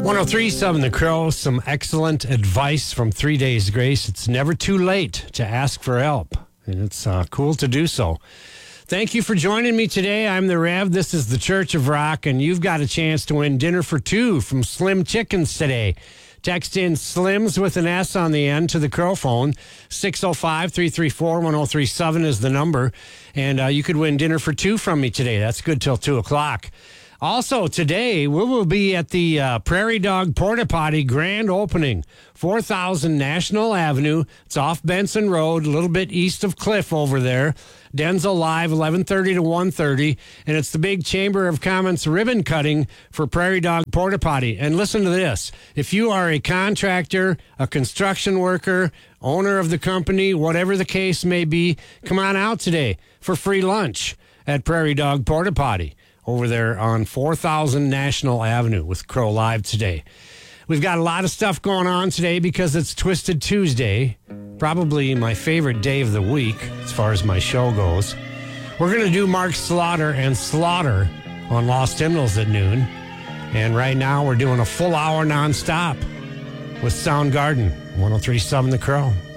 1037 The Crow, some excellent advice from 3 Days Grace. It's never too late to ask for help, and it's cool to do so. Thank you for joining me today. I'm the Rev. This is the Church of Rock, and you've got a chance to win dinner for two from Slim Chickens today. Text in Slims with an S on the end to the Crow phone. 605-334-1037 is the number, and you could win dinner for two from me today. That's good till 2 o'clock. Also, today, we will be at the Prairie Dog Porta Potty grand opening, 4000 National Avenue. It's off Benson Road, a little bit east of Cliff over there. Denzel Live, 11:30 to 1:30. And it's the big Chamber of Commerce ribbon cutting for Prairie Dog Porta Potty. And listen to this. If you are a contractor, a construction worker, owner of the company, whatever the case may be, come on out today for free lunch at Prairie Dog Porta Potty over there on 4000 National Avenue with Crow Live today. We've got a lot of stuff going on today because it's Twisted Tuesday, probably my favorite day of the week as far as my show goes. We're going to do Mark Slaughter and Slaughter on Lost Hymnals at noon. And right now we're doing a full hour nonstop with Soundgarden, 1037 The Crow.